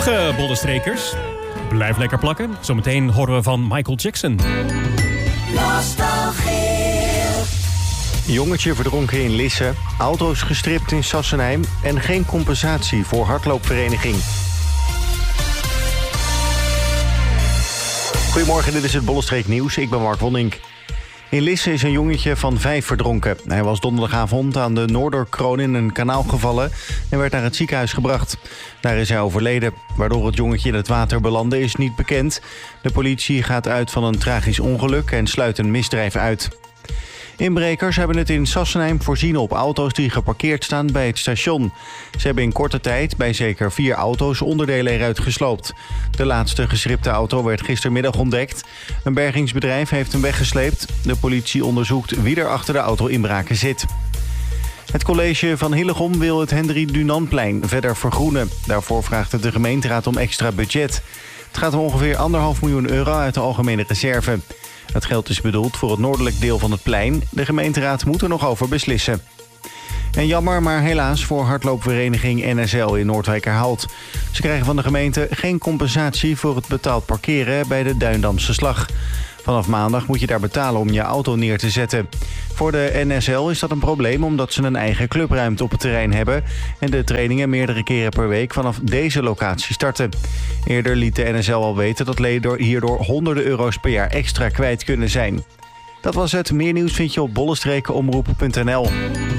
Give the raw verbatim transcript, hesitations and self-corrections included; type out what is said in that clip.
Goedemorgen, bollenstrekers. Blijf lekker plakken. Zometeen horen we van Michael Jackson. Jongetje verdronken in Lisse, auto's gestript in Sassenheim en geen compensatie voor hardloopvereniging. Goedemorgen, dit is het Bollenstreek Nieuws. Ik ben Mark Wonink. In Lisse is een jongetje van vijf verdronken. Hij was donderdagavond aan de Noorderkroon in een kanaal gevallen en werd naar het ziekenhuis gebracht. Daar is hij overleden. Waardoor het jongetje in het water belandde is niet bekend. De politie gaat uit van een tragisch ongeluk en sluit een misdrijf uit. Inbrekers hebben het in Sassenheim voorzien op auto's die geparkeerd staan bij het station. Ze hebben in korte tijd bij zeker vier auto's onderdelen eruit gesloopt. De laatste geschripte auto werd gistermiddag ontdekt. Een bergingsbedrijf heeft hem weggesleept. De politie onderzoekt wie er achter de auto-inbraken zit. Het college van Hillegom wil het Hendrik Dunantplein verder vergroenen. Daarvoor vraagt het de gemeenteraad om extra budget. Het gaat om ongeveer anderhalf miljoen euro uit de algemene reserve. Het geld is bedoeld voor het noordelijk deel van het plein. De gemeenteraad moet er nog over beslissen. En jammer, maar helaas voor hardloopvereniging N S L in Noordwijkerhout. Ze krijgen van de gemeente geen compensatie voor het betaald parkeren bij de Duindamse Slag. Vanaf maandag moet je daar betalen om je auto neer te zetten. Voor de N S L is dat een probleem omdat ze een eigen clubruimte op het terrein hebben en de trainingen meerdere keren per week vanaf deze locatie starten. Eerder liet de N S L al weten dat leden hierdoor honderden euro's per jaar extra kwijt kunnen zijn. Dat was het. Meer nieuws vind je op bollenstrekenomroep punt n l.